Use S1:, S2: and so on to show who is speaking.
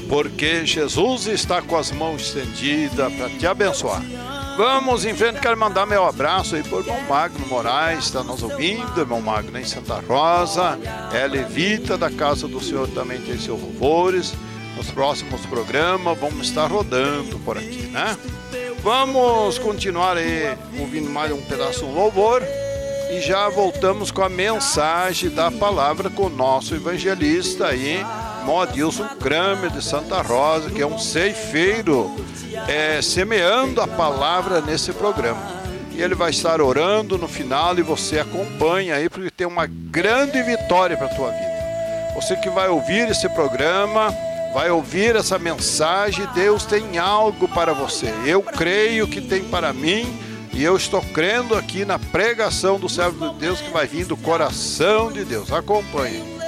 S1: porque Jesus está com as mãos estendidas para te abençoar. Vamos em frente, quero mandar meu abraço aí por irmão Magno Moraes, está nos ouvindo, irmão Magno em Santa Rosa, é levita da casa do Senhor, também tem seus louvores. Nos próximos programas vamos estar rodando por aqui, né? Vamos continuar aí ouvindo mais um pedaço do louvor e já voltamos com a mensagem da palavra com o nosso evangelista aí, Adilson Kramer de Santa Rosa, que é um ceifeiro semeando a palavra nesse programa. E ele vai estar orando no final e você acompanha aí, porque tem uma grande vitória para a tua vida. Você que vai ouvir esse programa, vai ouvir essa mensagem, Deus tem algo para você. Eu creio que tem para mim e eu estou crendo aqui na pregação do servo de Deus que vai vir do coração de Deus. Acompanhe.